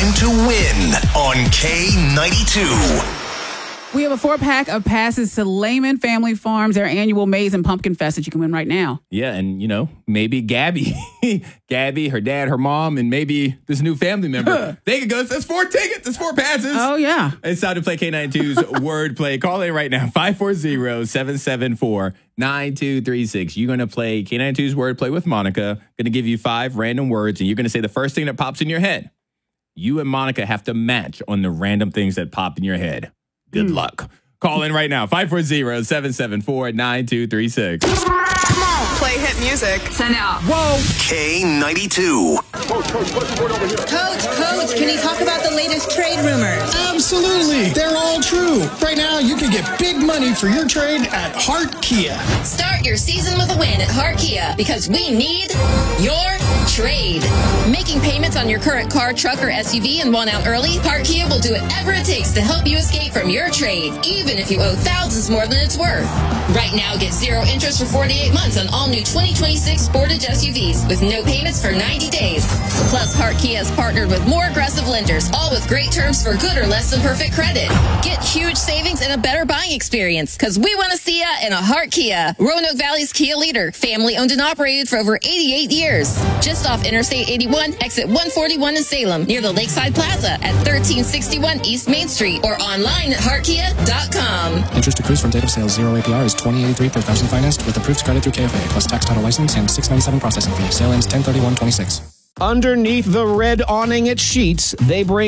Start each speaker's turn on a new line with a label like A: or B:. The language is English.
A: Time to win on K92.
B: We have a 4-pack of passes to Lehman Family Farms, their annual Maize and Pumpkin Fest that you can win right now.
C: Yeah, and, maybe Gabby, her dad, her mom, and maybe this new family member. They could go, that's 4 tickets, that's 4 passes.
B: Oh, yeah.
C: It's time to play K92's Wordplay. Call in right now, 540-774-9236. You're going to play K92's Wordplay with Monica. Going to give you 5 random words, and you're going to say the first thing that pops in your head. You and Monica have to match on the random things that pop in your head. Good luck. Call in right now, 540-774-9236.
D: Come on, play hit music.
E: Send out.
B: Whoa.
A: K92.
F: Coach, can you talk about the latest trade rumors?
G: Absolutely. They're all true. Right now, you can get big money for your trade at Hart Kia.
H: Start your season with a win at Hart Kia because we need your trade. Making payments on your current car, truck, or SUV and want out early? Hart Kia will do whatever it takes to help you escape from your trade, even if you owe thousands more than it's worth. Right now, get 0 interest for 48 months on all new 2026 Sportage SUVs with no payments for 90 days. Plus, Hart Kia has partnered with more aggressive lenders, all with great terms for good or less than perfect credit. Get huge savings and a better buying experience because we want to see ya in a Hart Kia. Roanoke Valley's Kia leader, family owned and operated for over 88 years. Just off Interstate 81, exit 141 in Salem, near the Lakeside Plaza at 1361 East Main Street or online at heartkia.com.
I: Interest accrues from date of sale. 0 APR is $20.83 per thousand financed with approved credit through KFA plus tax, title, license and $697 processing fee. Sale ends 10/31/26.
J: Underneath the red awning at Sheetz, they bring